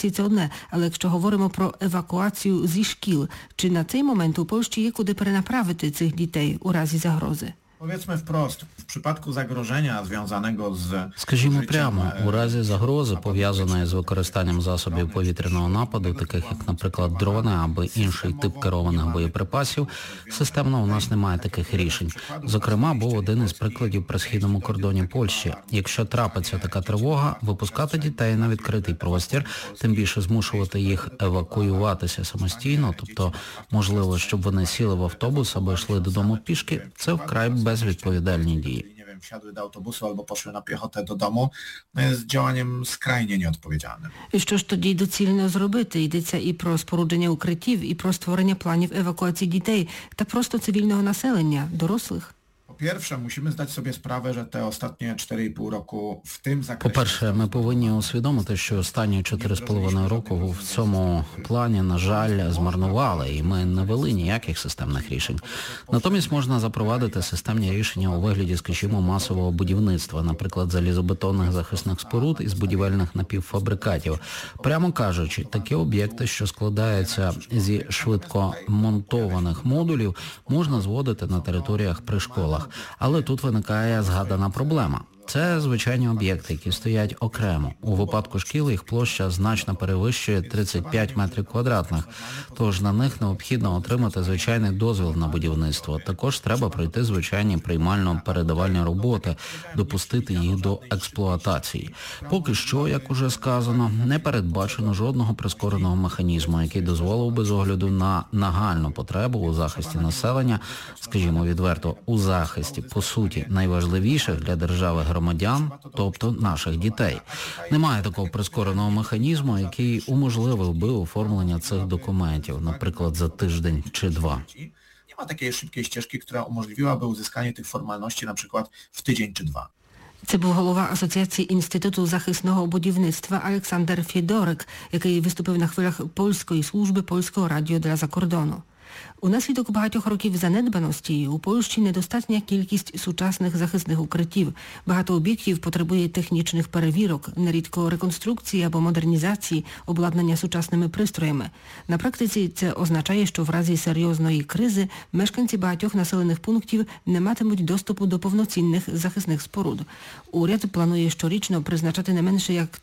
евакуації це одне, але якщо говоримо про евакуацію зі шкіл, чи на цей момент у Польщі є куди перенаправити цих дітей у разі загрози? Powiedzmy wprost, w przypadku zagrożenia związanego z... Скажімо прямо, у разі загрози, пов'язаної з використанням засобів повітряного нападу, таких як, наприклад, дрони або інший тип керованих боєприпасів, системно у нас немає таких рішень. Зокрема, був один із прикладів при східному кордоні Польщі. Якщо трапиться така тривога, випускати дітей на відкритий простір, тим більше змушувати їх евакуюватися самостійно, тобто, можливо, щоб вони сіли в автобус або йшли додому пішки, це вкрай безвідповідальні дії. Wsiadły do autobusu albo poszły na piechotę do domu, jest działaniem skrajnie nieodpowiedzialnym. І що ж тоді доцільно зробити? Йдеться і про спорудження укриттів, і про створення планів евакуації дітей та просто цивільного населення, дорослих. Po pierwsze, musimy zdać sobie sprawę, że te ostatnie 4,5 roku w tym zakresie... По-перше, ми повинні усвідомити, що останні 4,5 року в цьому плані, на жаль, змарнували, і ми не вели ніяких системних рішень. Натомість можна запровадити системні рішення у вигляді, скажімо, масового будівництва, наприклад, залізобетонних захисних споруд із будівельних напівфабрикатів. Прямо кажучи, такі об'єкти, що складаються зі швидко монтованих модулів, можна зводити на територіях при школах. Але тут виникає згадана проблема. Це звичайні об'єкти, які стоять окремо. У випадку шкіл їх площа значно перевищує 35 метрів квадратних, тож на них необхідно отримати звичайний дозвіл на будівництво. Також треба пройти звичайні приймально-передавальні роботи, допустити їх до експлуатації. Поки що, як уже сказано, не передбачено жодного прискореного механізму, який дозволив би з огляду на нагальну потребу у захисті населення, скажімо відверто, у захисті, по суті, найважливіших для держави громадян, тобто наших дітей. Немає такого прискореного механізму, який уможливив би оформлення цих документів, наприклад, за тиждень чи два. Nie ma takiej szybkiej ścieżki, która umożliwiłaby uzyskanie tych formalności na przykład w tydzień czy dwa. Це був голова Асоціації Інституту захисного будівництва Олександр Фєдорик, який виступив на хвилях Польської служби Польського радіо для закордону. Унаслідок багатьох років занедбаності у Польщі недостатня кількість сучасних захисних укриттів. Багато об'єктів потребує технічних перевірок, нерідко реконструкції або модернізації, обладнання сучасними пристроями. На практиці це означає, що в разі серйозної кризи мешканці багатьох населених пунктів не матимуть доступу до повноцінних захисних споруд. Уряд планує щорічно призначати не менше як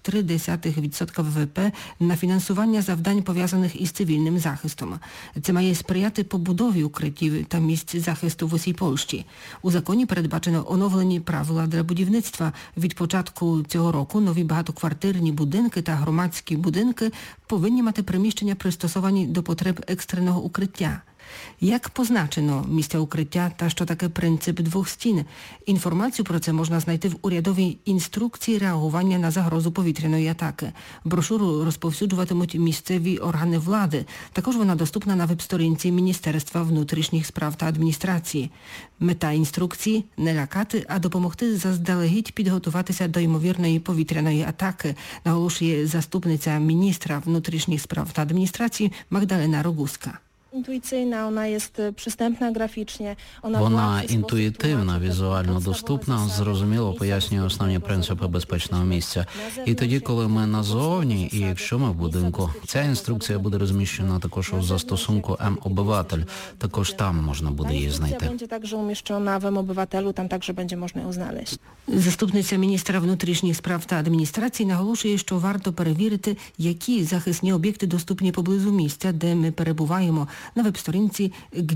0,3% ВВП на фінансування завдань, пов'язаних із цивільним захистом. Це має сприяти побудові укриттів та місць захисту в усій Польщі. У законі передбачено оновлені правила для будівництва. Від початку цього року нові багатоквартирні будинки та громадські будинки повинні мати приміщення, пристосовані до потреб екстреного укриття. Як позначено місця укриття та що таке принцип двох стін? Інформацію про це можна знайти в урядовій інструкції реагування на загрозу повітряної атаки. Брошуру розповсюджуватимуть місцеві органи влади. Також вона доступна на веб-сторінці Міністерства внутрішніх справ та адміністрації. Мета інструкції – не лякати, а допомогти заздалегідь підготуватися до ймовірної повітряної атаки, наголошує заступниця міністра внутрішніх справ та адміністрації Магдалена Рогуска. Інтуїційна, вона є приступна графічно. Вона інтуїтивна, візуально доступна, зрозуміло пояснює основні принципи безпечного місця. І тоді, коли ми назовні, і якщо ми в будинку, ця інструкція буде розміщена також у застосунку М-обиватель, також там можна буде її знайти. Буде також уміщена в М-обивателю, там також буде можна її знайти. Заступниця міністра внутрішніх справ та адміністрації наголошує, що варто перевірити, які захисні об'єкти доступні поблизу місця, де ми перебуваємо, на веб-сторінці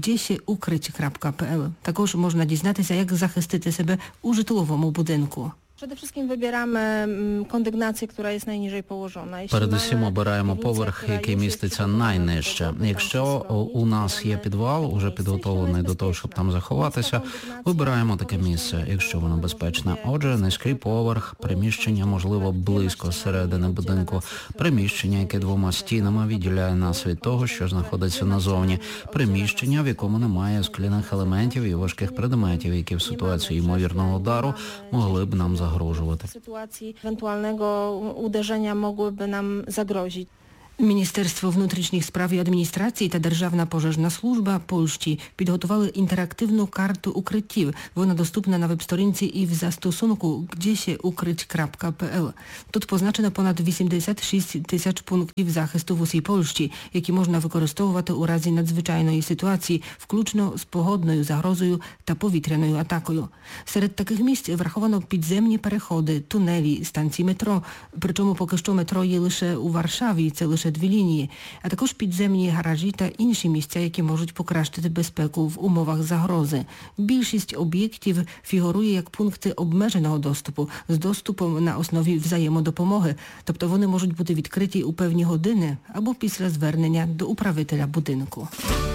gdziesieukrыть.pl. Також можна дізнатися, як захистити себе у житловому будинку. Przede wszystkim wybieramy kondygnację, która jest najniżej położona. Передусім обираємо поверх, який міститься найнижче. Якщо у нас є підвал, уже підготовлений до того, щоб там заховатися, вибираємо таке місце, якщо воно безпечне. Отже, низький поверх, приміщення, можливо, близько середини будинку, приміщення, яке двома стінами відділяє нас від того, що знаходиться назовні, приміщення, в якому немає скляних елементів і важких предметів, які в ситуації ймовірного удару могли б нам загрожувати. W sytuacji ewentualnego uderzenia mogłyby nam zagrozić. Міністерство внутрішніх справ і адміністрації та Державна пожежна служба Польщі підготували інтерактивну карту укриттів. Вона доступна на веб-сторінці і в застосунку gdziesiukryć.pl. Тут позначено понад 86 тисяч пунктів захисту в усій Польщі, які можна використовувати у разі надзвичайної ситуації, включно з погодною загрозою та повітряною атакою. Серед таких місць враховано підземні переходи, тунелі, станції метро. Причому поки що метро є лише у Варшаві, це лише 2 лінії, а також підземні гаражі та інші місця, які можуть покращити безпеку в умовах загрози. Більшість об'єктів фігурує як пункти обмеженого доступу з доступом на основі взаємодопомоги, тобто вони можуть бути відкриті у певні години або після звернення до управителя будинку.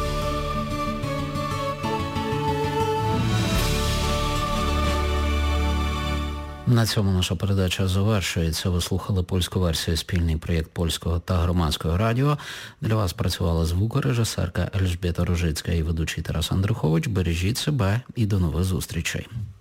На цьому наша передача завершується. Ви слухали польську версію «Спільний проєкт польського та громадського радіо». Для вас працювала звукорежисерка Ельжбєта Ружицька і ведучий Тарас Андрухович. Бережіть себе і до нових зустрічей.